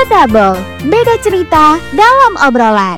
Double, beda cerita dalam obrolan.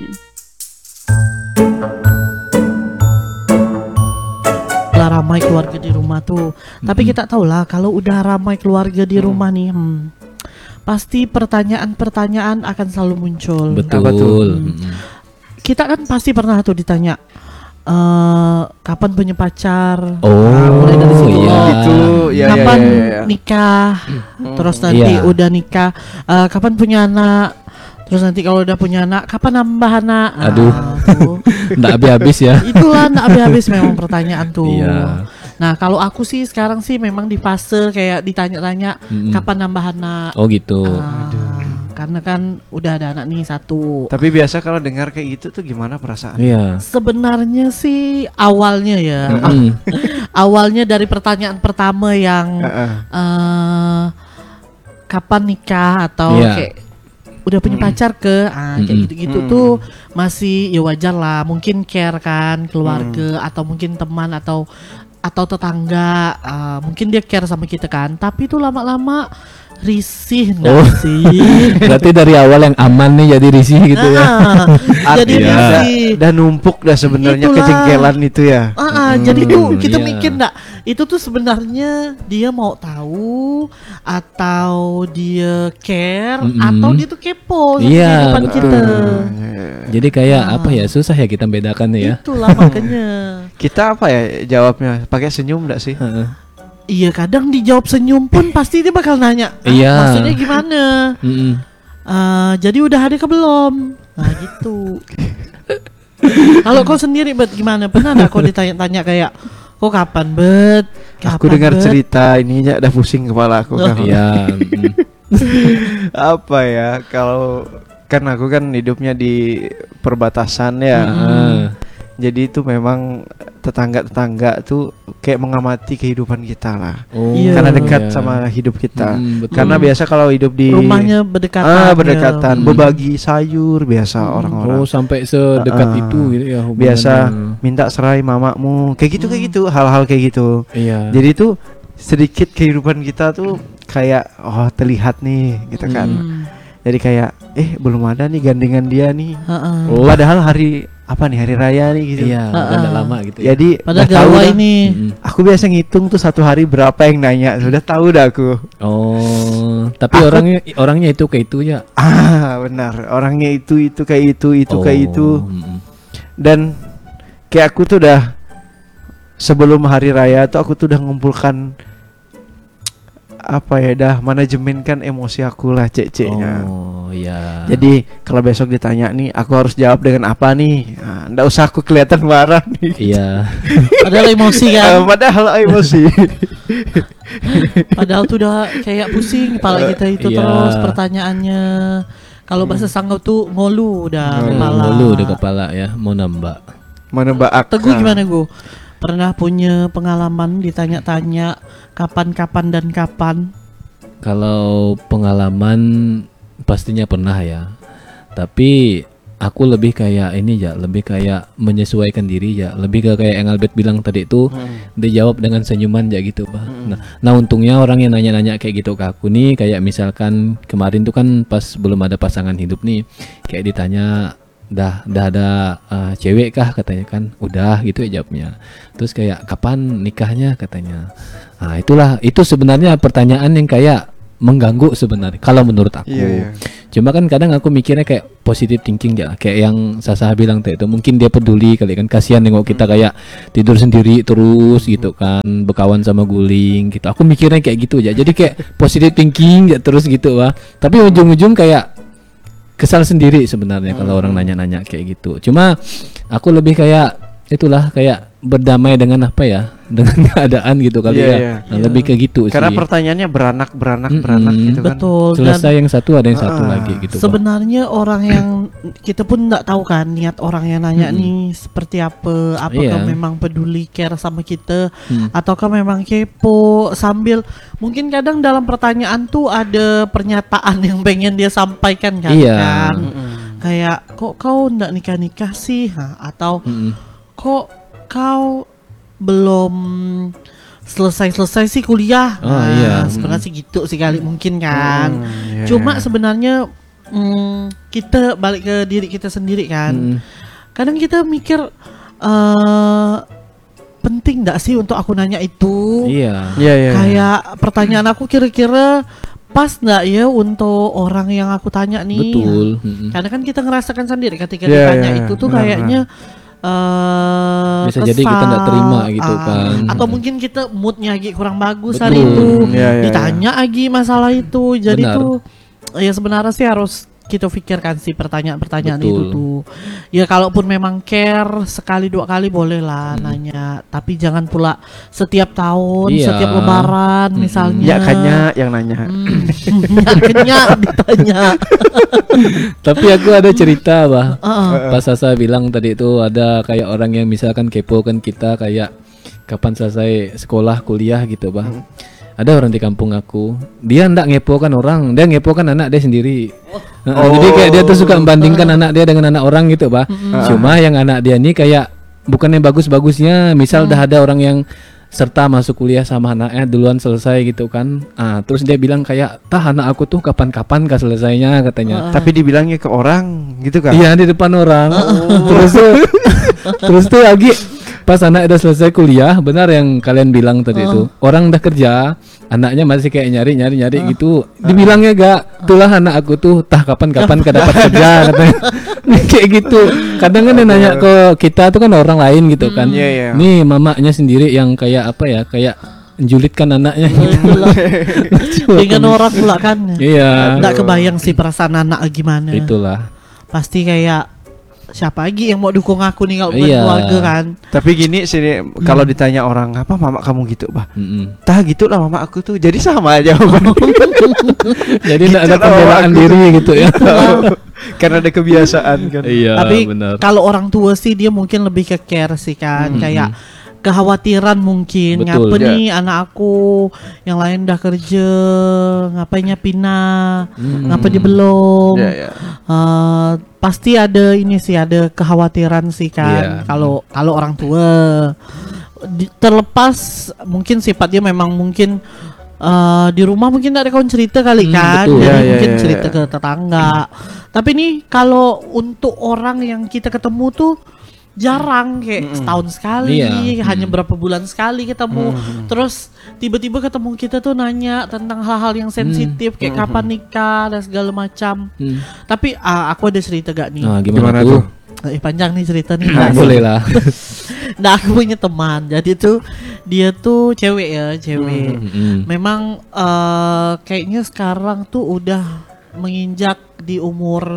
Ramai keluarga di rumah tuh. Tapi kita tahu lah kalau udah ramai keluarga di rumah nih, pasti pertanyaan-pertanyaan akan selalu muncul. Betul. Kita kan pasti pernah tuh ditanya, kapan punya pacar? Mulai dari situ. Gitu. Kapan nikah? Terus nanti udah nikah, kapan punya anak? Terus nanti kalau udah punya anak, kapan nambah anak? Aduh, nggak habis-habis ya. Itulah nggak habis-habis memang pertanyaan tuh. Iya. Nah kalau aku sih sekarang sih memang di fase kayak ditanya-tanya kapan nambah anak. Oh gitu. Karena kan udah ada anak nih satu. Tapi biasa kalau dengar kayak gitu tuh gimana perasaan? Iya. Sebenarnya sih awalnya ya, awalnya dari pertanyaan pertama yang kapan nikah atau kayak udah punya pacar kayak gitu-gitu tuh masih ya wajar lah, mungkin care kan keluarga atau mungkin teman atau tetangga, mungkin dia care sama kita kan, tapi itu lama-lama risih enggak sih? Berarti dari awal yang aman nih jadi risih gitu ya. Jadi risih dan numpuk dah sebenarnya kejengkelan itu ya. Jadi tuh kita mikir enggak, itu tuh sebenarnya dia mau tahu atau dia care atau dia tuh kepo sama kehidupan kita. Jadi kayak apa ya, susah ya kita bedakan ya. Itulah makanya. Kita apa ya jawabnya? Pakai senyum enggak sih? Iya, kadang dijawab senyum pun pasti dia bakal nanya, maksudnya gimana? Jadi udah ada ke belum? Nah gitu. Kalau kau sendiri Bet gimana? Pernah nggak kau ditanya-tanya kayak, kok kapan Bet? Aku dengar cerita ininya udah pusing kepala aku. Iya. Apa ya, kalau kan aku kan hidupnya di perbatasan ya. Jadi itu memang tetangga-tetangga tuh kayak mengamati kehidupan kita lah. Karena dekat sama hidup kita. Karena biasa kalau hidup di rumahnya berdekatan. Berbagi sayur biasa orang-orang. Sampai sedekat itu gitu ya hubungannya. Biasa minta serai mamamu, kayak gitu, hal-hal kayak gitu. Iya. Jadi tuh sedikit kehidupan kita tuh kayak terlihat nih gitu kan. Jadi kayak belum ada nih gandengan dia nih. Padahal hari raya nih gitu. Iya, udah lama gitu ya. Jadi pada gawa ini aku biasa ngitung tuh satu hari berapa yang nanya. Sudah tahu dah aku. Tapi orangnya itu kayak itu ya. Benar. Orangnya itu kayak itu kayak itu. Dan kayak aku tuh udah sebelum hari raya tuh aku tuh udah ngumpulkan manajemenkan emosi aku lah cek-ceknya. Iya. Jadi kalau besok ditanya nih, aku harus jawab dengan apa nih? Nggak usah aku kelihatan marah nih. Iya. Padahal emosi kan. Padahal emosi. Padahal tuh udah kayak pusing kepala kita itu terus pertanyaannya. Kalau bahasa Sanggau tuh ngolu udah kepala. Ngolu udah kepala ya, mau nambah. Teguh gimana Gu? Pernah punya pengalaman ditanya-tanya kapan dan kapan? Kalau pengalaman pastinya pernah ya. Tapi aku lebih kayak lebih kayak menyesuaikan diri ya. Lebih ke kayak yang Albert bilang tadi itu, dijawab dengan senyuman ya gitu, Bah. Nah, untungnya orang yang nanya-nanya kayak gitu ke aku nih, kayak misalkan kemarin tuh kan pas belum ada pasangan hidup nih, kayak ditanya dah ada cewek kah katanya kan, udah gitu ya jawabnya. Terus kayak kapan nikahnya katanya. Nah itu sebenarnya pertanyaan yang kayak mengganggu sebenarnya kalau menurut aku. Cuma kan kadang aku mikirnya kayak positive thinking ya, kayak yang Sasa bilang tadi itu, mungkin dia peduli kali kan, kasihan nengok kita kayak tidur sendiri terus gitu kan, berkawan sama guling gitu. Aku mikirnya kayak gitu ya, jadi kayak positive thinking ya terus gitu, Wah. Tapi ujung-ujung kayak kesal sendiri sebenarnya kalau orang nanya-nanya kayak gitu. Cuma aku lebih kayak kayak berdamai dengan dengan keadaan gitu kali lebih kayak gitu sih. Karena pertanyaannya beranak gitu kan. Betul. Selesai yang satu ada yang satu lagi gitu. Sebenarnya orang yang kita pun nggak tahu kan niat orang yang nanya nih seperti apa. Apakah memang peduli care sama kita ataukah memang kepo, sambil mungkin kadang dalam pertanyaan tuh ada pernyataan yang pengen dia sampaikan kan. Kayak kok kau nggak nikah sih, atau kok kau belum selesai sih kuliah. Sebenarnya sih gitu sih kali mungkin kan. Cuma sebenarnya kita balik ke diri kita sendiri kan. Kadang kita mikir penting nggak sih untuk aku nanya itu? Iya. Kayak pertanyaan aku kira-kira pas nggak ya untuk orang yang aku tanya nih? Betul. Karena kan kita ngerasakan sendiri ketika ditanya itu tuh kayaknya bisa jadi kita nggak terima gitu kan. Atau mungkin kita moodnya lagi kurang bagus hari itu, ditanya lagi masalah itu. Jadi tuh ya sebenarnya sih harus kita pikirkan sih pertanyaan-pertanyaan itu tuh. Ya kalaupun memang care sekali 2 kali boleh lah nanya, tapi jangan pula setiap tahun, setiap lebaran misalnya. Ya kayaknya yang nanya. Kenya ditanya. Tapi aku ada cerita bah. Pas Sasa bilang tadi itu ada kayak orang yang misalkan kepo kan kita kayak kapan selesai sekolah kuliah gitu bah. Ada orang di kampung aku, dia ndak ngepokan orang, dia ngepokan anak dia sendiri. Jadi kayak dia tuh suka membandingkan anak dia dengan anak orang gitu, bah. Cuma yang anak dia nih kayak bukannya bagus-bagusnya, misal dah ada orang yang serta masuk kuliah sama anaknya duluan selesai gitu kan. Terus dia bilang kayak, "Tah anak aku tuh kapan-kapan kah selesainya," katanya. Tapi dibilangnya ke orang gitu kan? Iya, di depan orang. Terus tuh lagi pas anak udah selesai kuliah, benar yang kalian bilang tadi itu. Orang udah kerja, anaknya masih kayak nyari gitu. Dibilangnya gak, itulah anak aku tuh tah kapan-kapan dapat kerja katanya. Kayak gitu. Kadang kan dia nanya ke kita tuh kan orang lain gitu kan. Nih mamanya sendiri yang kayak apa ya, kayak menjulitkan anaknya gitu. Dengan orang pula kan. Iya. Nggak kebayang sih perasaan anak gimana. Itulah. Pasti kayak siapa lagi yang mau dukung aku nih kalau bukan keluarga kan. Tapi gini sih kalau ditanya orang apa mama kamu gitu bah, tah gitulah mama aku tuh, jadi sama aja. Jadi tidak ada pembelaan diri gitu ya. Karena ada kebiasaan kan. Iya. Tapi benar. kalau orang tua sih dia mungkin lebih ke care sih kan, kayak kekhawatiran mungkin. Betul, ngapa nih anak aku yang lain udah kerja, ngapainnya pindah, ngapa dia belum. Pasti ada ini sih, ada kekhawatiran sih kan. Kalau orang tua terlepas mungkin sifat dia memang mungkin di rumah mungkin ada kawan cerita kali kan. Jadi mungkin cerita ke tetangga. Tapi nih kalau untuk orang yang kita ketemu tuh jarang, kayak setahun sekali, hanya berapa bulan sekali ketemu. Terus tiba-tiba ketemu kita tuh nanya tentang hal-hal yang sensitif kayak kapan nikah dan segala macam. Tapi aku ada cerita gak nih? Gimana tuh? Panjang nih cerita nih. Boleh lah. Nah aku punya teman, jadi tuh dia tuh cewek. Memang kayaknya sekarang tuh udah menginjak di umur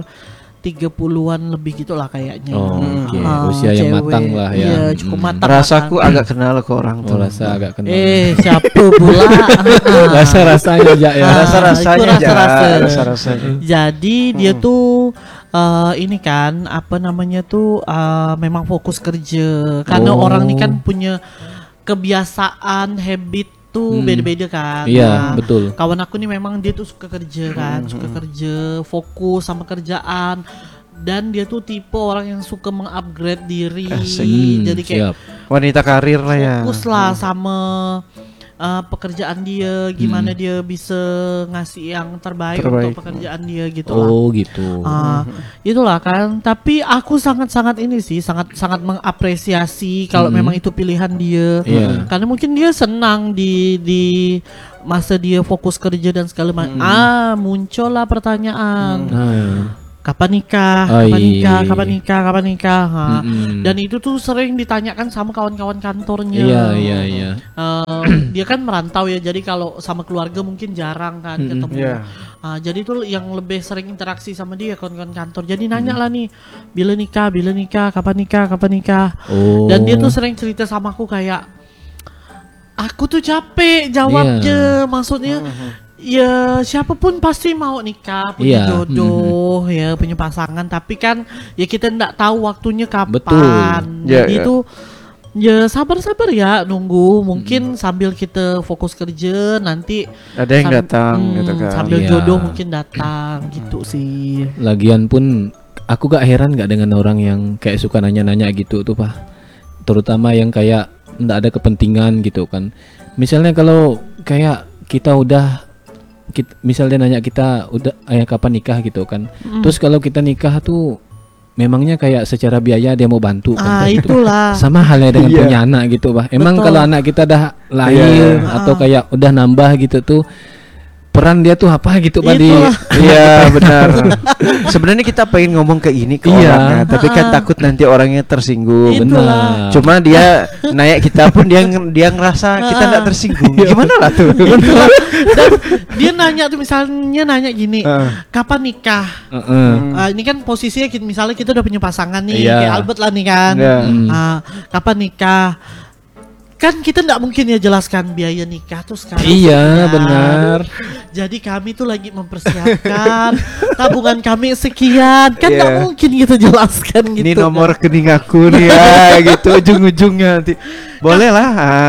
30-an lebih gitulah kayaknya. Usia yang matang lah ya. Iya, cukup matang. Rasaku agak kenal ke orang tuh. Rasa agak kenal. Siapa pula? Rasa-rasanya aja ya. Rasa-rasanya. Jadi dia tuh ini kan apa namanya tuh memang fokus kerja. Karena orang ini kan punya kebiasaan, habit tuh beda-beda kan. Iya, betul. Kawan aku nih memang dia tuh suka kerja kan, suka kerja, fokus sama kerjaan. Dan dia tuh tipe orang yang suka mengupgrade diri. Jadi kayak wanita karir lah ya. Fokus lah sama pekerjaan dia, gimana dia bisa ngasih yang terbaik untuk pekerjaan dia gitu lah. Gitu. Itulah kan. Tapi aku sangat-sangat ini sih, sangat mengapresiasi kalau memang itu pilihan dia. Karena mungkin dia senang di masa dia fokus kerja dan segala macam. Muncullah pertanyaan. Kapan nikah? Kapan nikah? Dan itu tuh sering ditanyakan sama kawan-kawan kantornya. Iya. Dia kan merantau ya, jadi kalau sama keluarga mungkin jarang kan ketemu. Jadi itu yang lebih sering interaksi sama dia kawan-kawan kantor. Jadi nanya lah nih, bila nikah, kapan nikah. Dan dia tuh sering cerita sama aku kayak, aku tuh capek jawabnya, maksudnya. Ya siapapun pasti mau nikah, punya jodoh, ya punya pasangan. Tapi kan ya kita nggak tahu waktunya kapan. Jadi itu ya sabar-sabar ya nunggu. Mungkin sambil kita fokus kerja, nanti ada yang datang gitu kan. Sambil jodoh mungkin datang gitu sih. Lagian pun aku gak heran gak dengan orang yang kayak suka nanya-nanya gitu tuh Pak. Terutama yang kayak nggak ada kepentingan gitu kan. Misalnya kalau kayak kita udah misal dia nanya kita udah kapan nikah gitu kan. Terus kalau kita nikah tuh memangnya kayak secara biaya dia mau bantu kan? Itulah. Sama halnya dengan punya anak gitu, Bah. Emang kalau anak kita dah lahir atau kayak udah nambah gitu tuh peran dia tuh apa gitu, Pak? Iya, benar. Sebenarnya kita pengen ngomong ke ini ke orangnya, tapi kan takut nanti orangnya tersinggung. Benar. Cuma dia nanya kita pun dia ngerasa kita enggak tersinggung. Gimana lah tuh? Dan dia nanya tuh misalnya nanya gini, kapan nikah? Ini kan posisinya misalnya kita udah punya pasangan nih, kayak Albert lah nih kan. Kapan nikah? Kan kita nggak mungkin ya jelaskan biaya nikah tuh sekarang. Iya, benar. Jadi kami tuh lagi mempersiapkan tabungan kami sekian. Kan nggak mungkin kita jelaskan gitu. Ini nomor rekening aku nih ya, gitu ujung-ujungnya nanti. Boleh lah.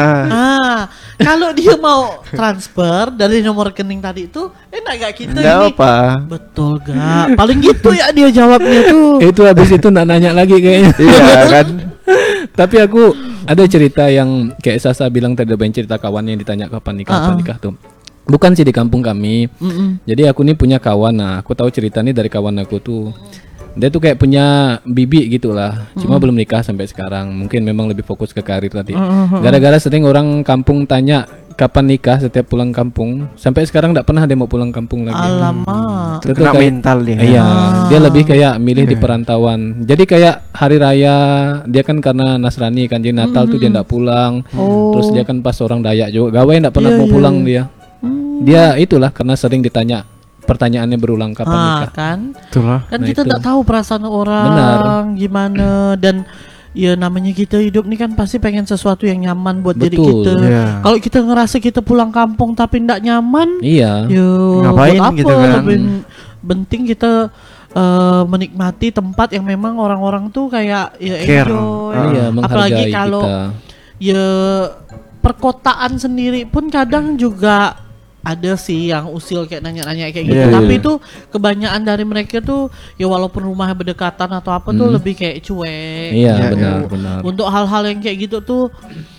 Kalau dia mau transfer dari nomor rekening tadi itu, enak gak kita nggak ini? Apa? Betul gak? Paling gitu ya dia jawabnya tuh. Itu habis itu nanya lagi kayaknya. Iya kan. Tapi aku ada cerita yang kayak Sasa bilang tadi, ada cerita kawan yang ditanya kapan nikah tuh. Bukan sih di kampung kami. Jadi aku nih punya kawan, nah aku tahu cerita nih dari kawan aku tuh. Dia tuh kayak punya bibi gitulah, cuma belum nikah sampai sekarang. Mungkin memang lebih fokus ke karir tadi. Gara-gara sering orang kampung tanya kapan nikah setiap pulang kampung, sampai sekarang enggak pernah dia mau pulang kampung lagi. Alamak. Itu kena kayak mental dia. Iya, dia lebih kayak milih di perantauan. Jadi kayak hari raya dia kan karena Nasrani kan, jadi Natal tuh dia enggak pulang. Terus dia kan pas orang Dayak juga, gawe enggak pernah mau pulang dia. Dia itulah karena sering ditanya pertanyaannya berulang kapan nikah. Kan? Itulah. Kan Nah, kita itu. enggak tahu perasaan orang gimana, dan ya namanya kita hidup nih kan pasti pengen sesuatu yang nyaman buat diri Betul. kita. Kalau kita ngerasa kita pulang kampung tapi enggak nyaman, Iya. Ngapain buat apa? gitu kan? Lebih penting kita menikmati tempat yang memang orang-orang tuh kayak ya Care. enjoy. Iya, menghargai Apalagi kalau kita. ya perkotaan sendiri pun kadang juga ada sih yang usil kayak nanya-nanya kayak gitu. Tapi itu kebanyakan dari mereka tuh ya walaupun rumahnya berdekatan atau apa tuh lebih kayak cuek. Iya, gitu. benar. Untuk hal-hal yang kayak gitu tuh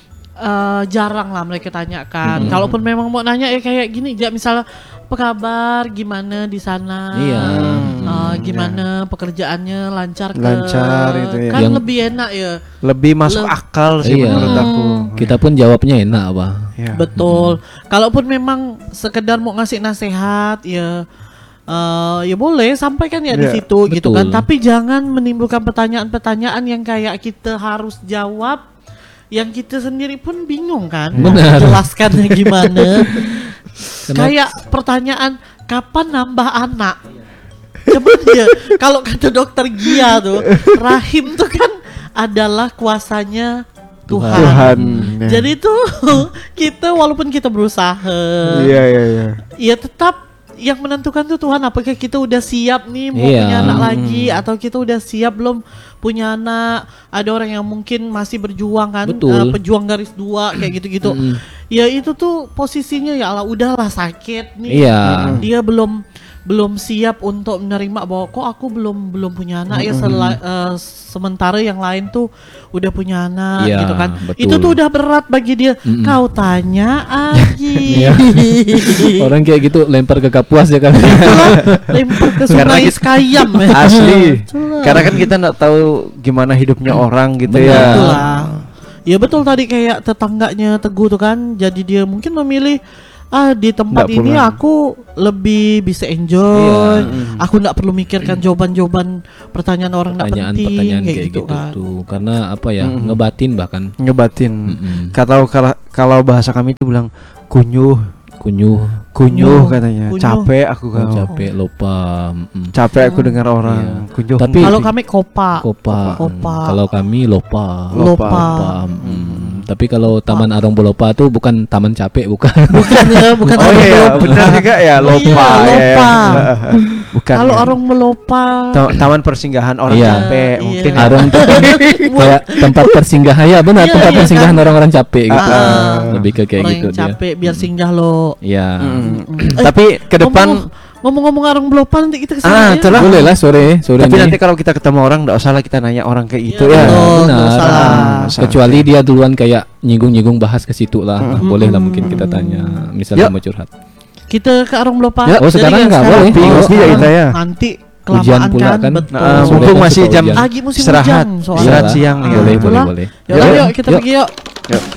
jarang lah mereka tanyakan. Kalaupun memang mau nanya ya kayak gini, ya misalnya apa kabar, gimana di sana, Iya. gimana pekerjaannya lancar Itu ya. kan Yang lebih enak ya. Lebih masuk akal sih Iya. menurut aku. Kita pun jawabnya enak, Pak. Iya. Betul. Kalaupun memang sekedar mau ngasih nasihat ya ya boleh sampaikan ya di Iya, situ gitu betul. kan. Tapi jangan menimbulkan pertanyaan-pertanyaan yang kayak kita harus jawab yang kita sendiri pun bingung kan mau Benar. menjelaskannya gimana. Kenapa? Kayak pertanyaan kapan nambah anak. Coba dia kalau kata dokter Gia tuh rahim tuh kan adalah kuasanya Tuhan. Tuhan. Jadi tuh kita walaupun kita berusaha, Iya. ya tetap yang menentukan tuh Tuhan. Apakah kita udah siap nih mau Iya. punya anak lagi, atau kita udah siap belum punya anak? Ada orang yang mungkin masih berjuang kan, Betul. pejuang garis 2 kayak gitu-gitu. Ya itu tuh posisinya ya Allah udahlah sakit nih. Iya. Dia belum siap untuk menerima bahwa kok aku belum punya anak ya sementara yang lain tuh udah punya anak Iya, gitu kan. betul. Itu tuh udah berat bagi dia. Kau tanya Aji. Iya. Orang kayak gitu lempar ke Kapuas ya kan. Lempar ke Karena sungai kita- Skayam ya. Asli. Itulah. Karena kan kita nggak tahu gimana hidupnya orang gitu Benar. ya. Itulah. Ya betul tadi kayak tetangganya Teguh tuh kan. Jadi dia mungkin memilih di tempat Nggak ini pulang. aku lebih bisa enjoy. Iya. Aku nggak perlu mikirkan jawaban-jawaban pertanyaan orang nggak penting Pertanyaan-pertanyaan kayak kayak gitu kan. tuh. Karena apa ya? Ngebatin bahkan. Ngebatin. Mm-mm. Kalau bahasa kami itu bilang kunyuh Kunyuh, katanya. Kunyuh. Capek aku oh, kau. capek, lupa. Capek aku dengar orang. Kunyuh. Tapi- Kalau kami kopa. Kopa. Kopa. Kalau kami lopa. Lopa. Tapi kalau Taman Arong Belopa tuh bukan taman capek, bukan. Bukan ya, bukan Oh orang iya, melopa. benar juga ya, lopa. Iya, ya. lopa. Bukan. Kalau ya. orang melopa. Taman persinggahan orang Iya. capek Iya. mungkin. Arong tuh kayak tempat persinggahan, ya benar, Iya, tempat iya persinggahan kan? orang-orang capek gitu. Ah. Lebih ke kayak Orang gitu yang dia. capek biar singgah lo. Iya. Tapi ke depan Ngomong-ngomong orang belopa nanti kita kesana ya. itulah. Boleh lah sore Tapi ini. nanti kalau kita ketemu orang enggak usah lah kita nanya orang kayak gitu Iya, ya. betul. Benar. nggak salah. Salah. Kecuali dia duluan kayak nyinggung-nyinggung bahas ke situ lah. Boleh lah mungkin kita tanya. Misalnya Yuk. mau curhat. Kita ke Arung Belopa. Ya, sekarang nggak boleh. Ngopi ya kita ya. Nanti Hujan kelamaan pula kan. betul. Mumpung masih jam Lagi musim istirahat. hujan soalnya. Istirahat siang. Boleh, Itulah. boleh. Yuk, yuk kita pergi yuk.